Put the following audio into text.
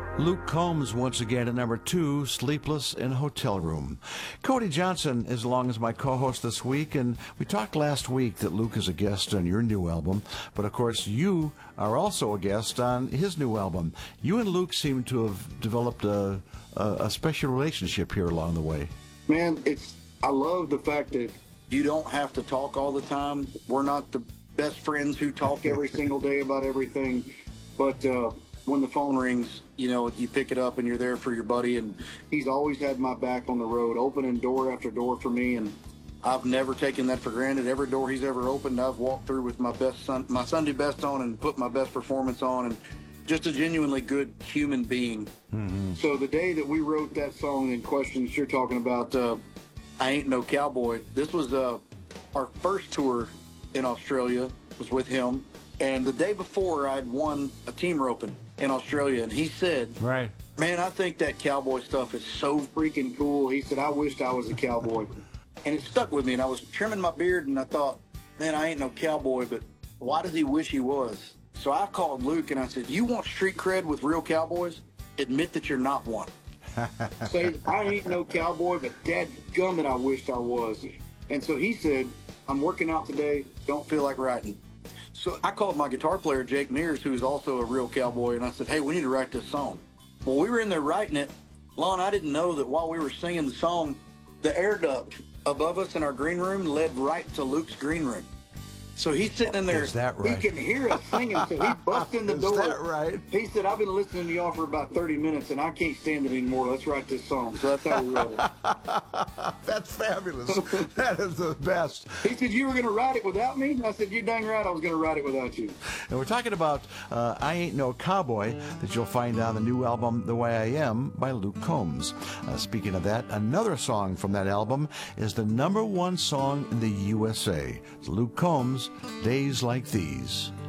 Luke Combs once again at number 2, Sleepless in a Hotel Room. Cody Johnson is along as my co-host this week, and we talked last week that Luke is a guest on your new album, but of course you are also a guest on his new album. You and Luke seem to have developed a special relationship here along the way. Man, I love the fact that you don't have to talk all the time. We're not the best friends who talk every single day about everything, but when the phone rings, you pick it up and you're there for your buddy, and he's always had my back on the road, opening door after door for me, and I've never taken that for granted. Every door he's ever opened, I've walked through with my Sunday best on and put my best performance on, and just a genuinely good human being. Mm-hmm. So the day that we wrote that song in question that you're talking about, I Ain't No Cowboy, this was our first tour in Australia, was with him, and the day before I'd won a team roping in Australia, and he said, "Right, man, I think that cowboy stuff is so freaking cool." He said, "I wished I was a cowboy." And it stuck with me, and I was trimming my beard, and I thought, man, I ain't no cowboy, but why does he wish he was? So I called Luke, and I said, you want street cred with real cowboys? Admit that you're not one. Say, I ain't no cowboy, but dadgummit, I wished I was. And so he said, I'm working out today, don't feel like writing. So I called my guitar player, Jake Mears, who's also a real cowboy, and I said, hey, we need to write this song. Well, we were in there writing it. Lon, I didn't know that while we were singing the song, the air duct above us in our green room led right to Luke's green room. So he's sitting in there. Is that right? He can hear us singing, so he busts in the door. Is that right? He said, I've been listening to y'all for about 30 minutes, and I can't stand it anymore. Let's write this song. So that's how we wrote it. That's fabulous. That is the best. He said, you were going to write it without me? And I said, you dang right I was going to write it without you. And we're talking about I Ain't No Cowboy that you'll find on the new album, The Way I Am, by Luke Combs. Speaking of that, another song from that album is the #1 song in the USA. It's Luke Combs, Days Like These.